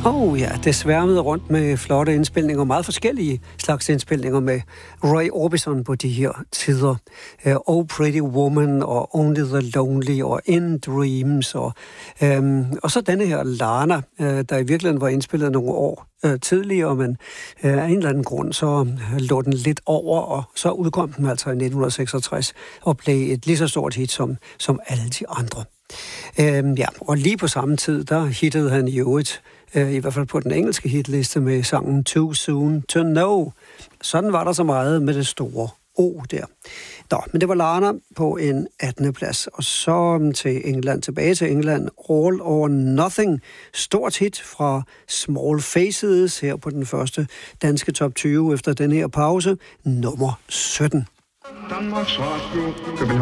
Ja, det sværmede rundt med flotte indspilninger, meget forskellige slags indspilninger med Roy Orbison på de her tider. Oh Pretty Woman og Only the Lonely og In Dreams og så denne her Lana, der i virkeligheden var indspillet nogle år tidligere, men af en eller anden grund så lå den lidt over, og så udkom den altså i 1966 og blev et lige så stort hit som alle de andre. Og lige på samme tid, der hittede han i øvrigt, i hvert fald på den engelske hitliste med sangen Too Soon to Know. Sådan var der så meget med det store O der. Men det var Lana på en 18. plads, og så tilbage til England, All or Nothing. Stort hit fra Small Faces her på den første danske top 20 efter den her pause, nummer 17. Danmarks Radio,